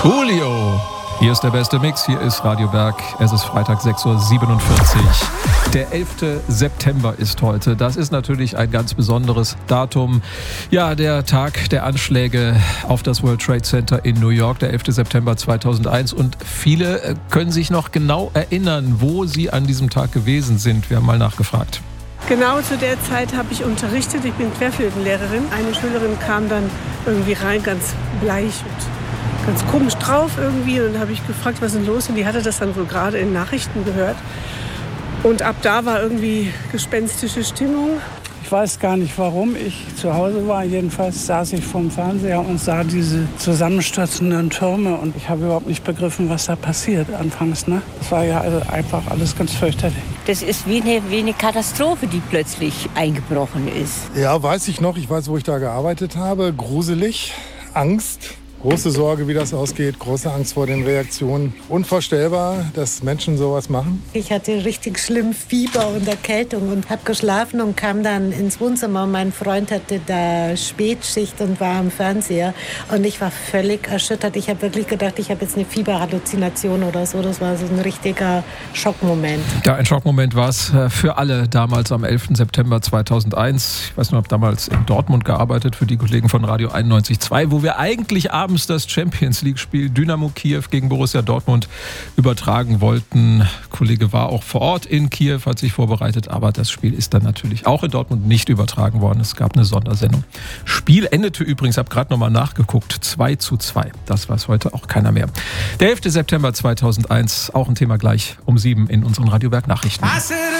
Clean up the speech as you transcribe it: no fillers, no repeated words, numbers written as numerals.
Coolio. Hier ist der beste Mix, hier ist Radio Berg. Es ist Freitag 6.47 Uhr. Der 11. September ist heute. Das ist natürlich ein ganz besonderes Datum. Ja, der Tag der Anschläge auf das World Trade Center in New York, der 11. September 2001. Und viele können sich noch genau erinnern, wo sie an diesem Tag gewesen sind. Wir haben mal nachgefragt. Genau zu der Zeit habe ich unterrichtet. Ich bin Querflötenlehrerin. Eine Schülerin kam dann irgendwie rein, ganz bleich und ganz komisch drauf irgendwie. Und dann habe ich gefragt, was ist denn los? Und die hatte das dann wohl gerade in Nachrichten gehört. Und ab da war irgendwie gespenstische Stimmung. Ich weiß gar nicht, warum ich zu Hause war. Jedenfalls saß ich vorm Fernseher und sah diese zusammenstürzenden Türme. Und ich habe überhaupt nicht begriffen, was da passiert anfangs. Ne? Das war ja also einfach alles ganz fürchterlich. Das ist wie eine Katastrophe, die plötzlich eingebrochen ist. Ja, weiß ich noch. Ich weiß, wo ich da gearbeitet habe. Gruselig, Angst. Große Sorge, wie das ausgeht, große Angst vor den Reaktionen. Unvorstellbar, dass Menschen sowas machen. Ich hatte richtig schlimm Fieber und Erkältung und habe geschlafen und kam dann ins Wohnzimmer. Mein Freund hatte da Spätschicht und war am Fernseher. Und ich war völlig erschüttert. Ich habe wirklich gedacht, ich habe jetzt eine Fieberhalluzination oder so. Das war so ein richtiger Schockmoment. Ja, ein Schockmoment war es für alle damals am 11. September 2001. Ich weiß noch, ich habe damals in Dortmund gearbeitet für die Kollegen von Radio 91.2, wo wir eigentlich abends das Champions-League-Spiel Dynamo Kiew gegen Borussia Dortmund übertragen wollten. Der Kollege war auch vor Ort in Kiew, hat sich vorbereitet, aber das Spiel ist dann natürlich auch in Dortmund nicht übertragen worden. Es gab eine Sondersendung. Spiel endete übrigens, habe gerade nochmal nachgeguckt, 2:2. Das weiß heute auch keiner mehr. Der 11. September 2001, auch ein Thema gleich um 7 in unseren Radio Berg Nachrichten.